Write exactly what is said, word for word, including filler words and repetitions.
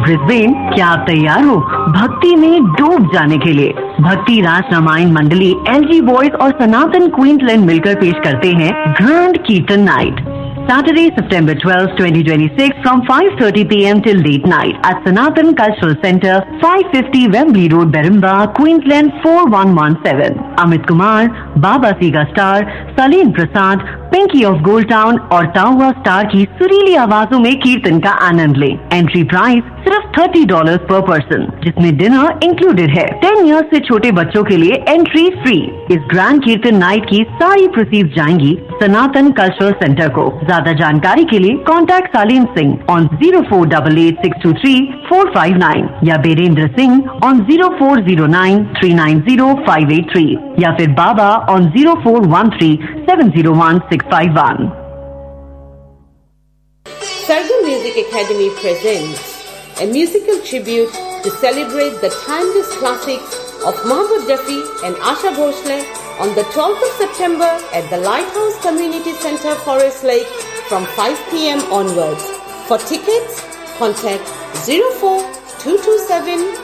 Brisbane, क्या आप तैयार हो भक्ति में डूब जाने के लिए? भक्ति रास रामायण मंडली, एलजी बॉयज और सनातन क्वींसलैंड मिलकर पेश करते हैं ग्रैंड कीर्तन night, Saturday, September twelfth, twenty twenty-six, from five thirty p m till late night at Sanatan Cultural Center, five fifty Wembley Road, Berimba, Queensland four one one seven. Amit Kumar, Baba Siga Star, Saleen Prasad, Pinky of gold town और टाउवा star की सुरीली आवाजों में कीर्तन का आनंद लें। Entry price सिर्फ thirty dollar पर पर्सन, जिसमें डिनर इंक्लूडेड है। टेन इयर्स से छोटे बच्चों के लिए एंट्री फ्री। इस ग्रैंड कीर्तन नाइट की सारी प्रोसीड्स जाएंगी सनातन कल्चरल सेंटर को। ज्यादा जानकारी के लिए contact सालीन Singh on zero four double eight six to three four five nine या Birendra Singh on zero four zero nine three nine zero five eight three या फिर बाबा on zero four one three seven zero one six five one. Sargam Music Academy presents a musical tribute to celebrate the timeless classics of Mohammed Rafi and Asha Bhosle on the twelfth of September at the Lighthouse Community Center, Forest Lake from five p m onwards. For tickets, contact zero four two two seven